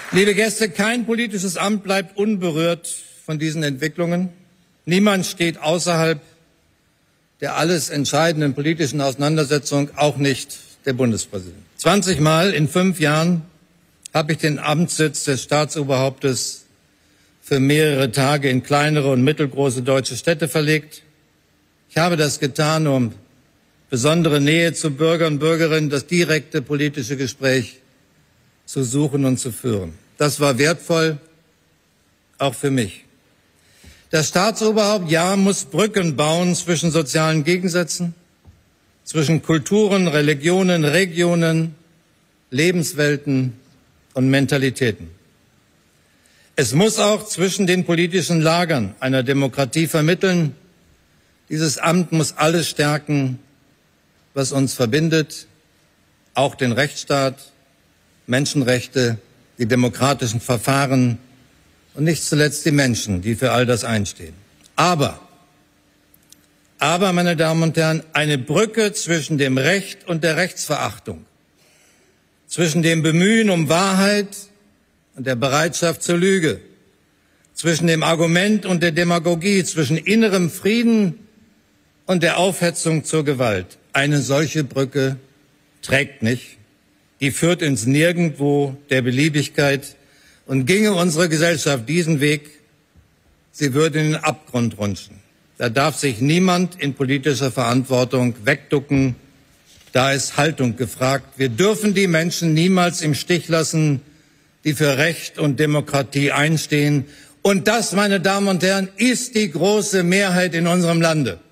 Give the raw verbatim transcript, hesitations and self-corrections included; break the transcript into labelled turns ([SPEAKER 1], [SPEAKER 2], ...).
[SPEAKER 1] Liebe Gäste, kein politisches Amt bleibt unberührt von diesen Entwicklungen. Niemand steht außerhalb der alles entscheidenden politischen Auseinandersetzung, auch nicht der Bundespräsident. zwanzig Mal in fünf Jahren habe ich den Amtssitz des Staatsoberhauptes für mehrere Tage in kleinere und mittelgroße deutsche Städte verlegt. Ich habe das getan, um besondere Nähe zu Bürgern und Bürgerinnen, das direkte politische Gespräch zu suchen und zu führen. Das war wertvoll, auch für mich. Das Staatsoberhaupt, ja, muss Brücken bauen zwischen sozialen Gegensätzen, zwischen Kulturen, Religionen, Regionen, Lebenswelten und Mentalitäten. Es muss auch zwischen den politischen Lagern einer Demokratie vermitteln. Dieses Amt muss alles stärken, was uns verbindet, auch den Rechtsstaat, Menschenrechte, die demokratischen Verfahren und nicht zuletzt die Menschen, die für all das einstehen. Aber, aber, meine Damen und Herren, eine Brücke zwischen dem Recht und der Rechtsverachtung, zwischen dem Bemühen um Wahrheit und der Bereitschaft zur Lüge, zwischen dem Argument und der Demagogie, zwischen innerem Frieden und der Aufhetzung zur Gewalt. Eine solche Brücke trägt nicht. Die führt ins Nirgendwo der Beliebigkeit. Und ginge unsere Gesellschaft diesen Weg, sie würde in den Abgrund rutschen. Da darf sich niemand in politischer Verantwortung wegducken. Da ist Haltung gefragt. Wir dürfen die Menschen niemals im Stich lassen, die für Recht und Demokratie einstehen. Und das, meine Damen und Herren, ist die große Mehrheit in unserem Lande.